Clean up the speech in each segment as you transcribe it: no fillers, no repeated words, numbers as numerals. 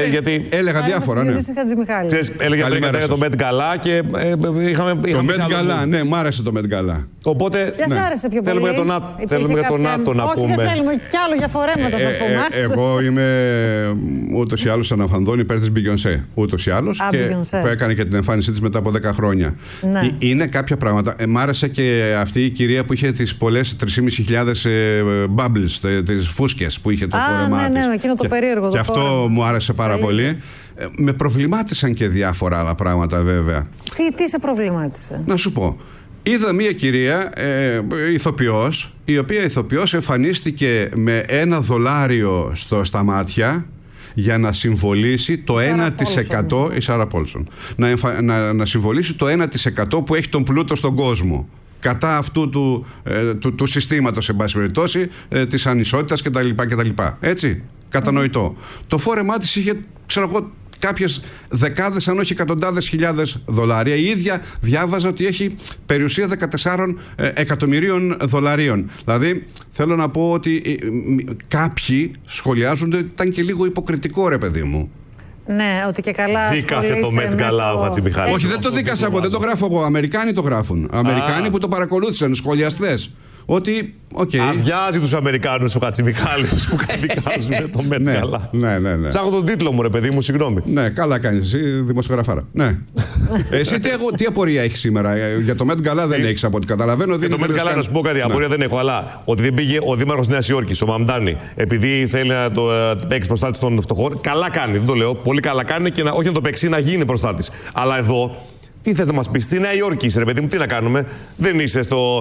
γιατί. Έλεγα διάφορα. Ναι. Έλεγε πριν για το Met Gala και είχαμε. Το Met Gala, ναι, μ' άρεσε το Met Gala. Οπότε. Ποια άρεσε πιο πολύ? Θέλουμε για τον ΝΑΤΟ να πούμε. Όχι, δεν θέλουμε κι άλλο για φορέματα θα πούμε. Εγώ είμαι ούτως ή άλλως αναφανδόν υπέρ της Beyoncé. Ούτως ή άλλως. Που έκανε και την εμφάνισή της μετά από 10 χρόνια. Ναι. Είναι κάποια πράγματα. Μ' άρεσε και αυτή η κυρία που είχε τις πολλές 3.500 bubbles, τις φούσκες που είχε το φόρεμά της. Ναι, εκείνο το περίεργο. Και αυτό μου άρεσε πάρα πολύ. Με προβλημάτισαν και διάφορα άλλα πράγματα βέβαια. Τι σε προβλημάτισε? Να σου πω. Είδα μία κυρία ηθοποιός, η οποία ηθοποιός εμφανίστηκε με $1 στα μάτια για να συμβολήσει το 1%, η Σάρα Πόλσον, να συμβολήσει το 1% που έχει τον πλούτο στον κόσμο. Κατά αυτού του συστήματος, εν πάση περιπτώσει, της ανισότητας κτλ. Έτσι, κατανοητό. Το φόρεμά της είχε, ξέρω εγώ, κάποιες δεκάδες αν όχι εκατοντάδες χιλιάδες δολάρια. Η ίδια διάβαζα ότι έχει περιουσία 14 εκατομμυρίων δολαρίων. Δηλαδή θέλω να πω ότι κάποιοι σχολιάζουν ότι ήταν και λίγο υποκριτικό, ρε παιδί μου. Ναι, ότι και καλά. Δίκασε το Met Gala ο Χατζημιχάλης. Όχι, δεν το δίκασα εγώ, δεν το γράφω εγώ. Αμερικάνοι το γράφουν. Αμερικάνοι που το παρακολούθησαν, σχολιαστές. Ότι, αδειάζει τους Αμερικάνους ο Χατζημιχάλης που καταδικάζουν το Met Gala. Ναι. Ψάχνω τον τίτλο μου, ρε παιδί μου, συγγνώμη. Ναι, καλά κάνεις εσύ, δημοσιογραφάρα. Ναι. Εσύ τι απορία έχεις σήμερα? Για το Met Gala δεν έχεις από ό,τι καταλαβαίνω. Για το Met Gala να σου πω κάτι, απορία δεν έχω. Αλλά ότι δεν πήγε ο Δήμαρχος Νέας Υόρκης, ο Μαμντάνη, επειδή θέλει να το παίξει προστάτης των φτωχών. Καλά κάνει, δεν το λέω. Πολύ καλά κάνει και όχι να το παίξει, να γίνει προστάτης. Αλλά εδώ. Τι θες να μας πεις, στη Νέα Υόρκη είσαι, ρε παιδί μου, τι να κάνουμε? Δεν είσαι στο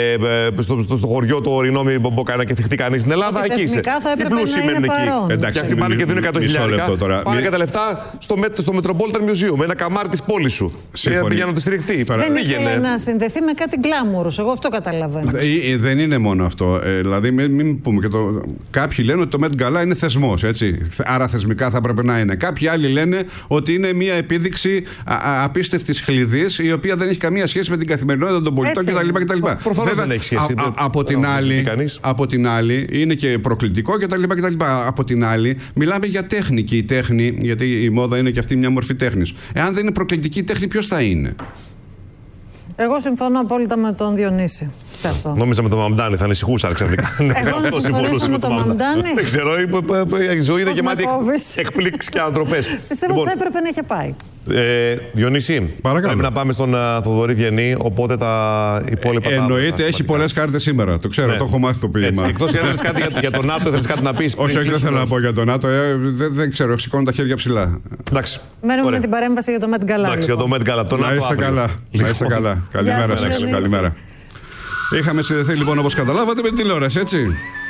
χωριό του ορεινό με μπομποκάνα και θυχτεί κανείς στην Ελλάδα, εκεί είσαι. Οι πλούσιοι μένουν εκεί. Και αυτοί πάνε και δίνουν 100.000. Πάνε και τα λεφτά στο Metropolitan Museum, ένα καμάρι της πόλης σου. Για να το στηριχθεί. Δεν ήθελε να συνδεθεί με κάτι γκλάμουρους, εγώ αυτό καταλαβαίνω. Δεν είναι μόνο αυτό. Δηλαδή, μην πούμε και το. Κάποιοι λένε ότι το Met Gala είναι θεσμός, έτσι. Άρα θεσμικά θα πρέπει να είναι. Κάποιοι άλλοι λένε ότι είναι μια επίδειξη απίστευτης χλειδής, η οποία δεν έχει καμία σχέση με την καθημερινότητα των πολιτών κτλ. Προφανώς δεν έχει σχέση. Από την άλλη, είναι και προκλητικό κτλ. Από την άλλη, μιλάμε για τέχνη. Και η τέχνη, γιατί η μόδα είναι και αυτή μια μορφή τέχνης. Εάν δεν είναι προκλητική τέχνη, ποιος θα είναι? Εγώ συμφωνώ απόλυτα με τον Διονύση σε αυτό. Νόμιζα με τον Μαμντάνη, θα ανησυχούσα ξαφνικά. Εγώ να συμφωνήσω με τον Μαμντάνη. Δεν ξέρω, η ζωή είναι γεμάτη εκπλήξεις και ανατροπές. Πιστεύω ότι θα έπρεπε να είχε πάει. Διονύση, πρέπει να πάμε στον Θοδωρή Βιενή, οπότε τα υπόλοιπα. Εννοείται, έχει πολλές κάρτες σήμερα. Το ξέρω, το έχω μάθει το ποίημα. Εκτός και αν θέλεις κάτι για τον ΝΑΤΟ, θέλεις κάτι να πεις? Όχι, δεν θέλω να πω για τον ΝΑΤΟ. Δεν ξέρω, σηκώνω τα χέρια ψηλά. Μένουμε με την παρέμβαση για το Met Gala. Εντάξει, για το Met Gala. Να είστε καλά. Να είστε καλά. Καλημέρα σας. Καλημέρα. Είχαμε συνδεθεί λοιπόν, όπως καταλάβατε, με την τηλεόραση, έτσι.